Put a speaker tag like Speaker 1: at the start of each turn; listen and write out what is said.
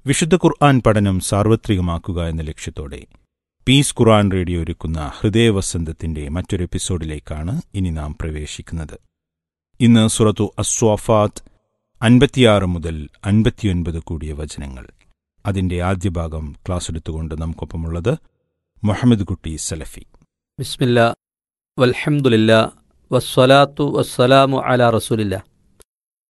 Speaker 1: വിശുദ്ധ ഖുർആൻ പഠനം സാർവത്രികമാക്കുക എന്ന ലക്ഷ്യത്തോടെ പീസ് ഖുർആൻ റേഡിയോ ഒരുക്കുന്ന ഹൃദയവസന്തത്തിന്റെ മറ്റൊരു എപ്പിസോഡിലേക്കാണ് ഇനി നാം പ്രവേശിക്കുന്നത്. ഇന്ന് സൂറത്തു അസ്വാഫാത്ത് 56 മുതൽ 59 കൂടിയ വചനങ്ങൾ. അതിന്റെ ആദ്യ ഭാഗം ക്ലാസ് എടുത്തുകൊണ്ട് നമുക്കൊപ്പമുള്ളത് മുഹമ്മദ് കുട്ടി സലഫി.
Speaker 2: ബിസ്മില്ലാ വൽഹംദുലില്ലാ വസ്സലാത്തു വസ്സലാമു അലാ റസൂലില്ലാ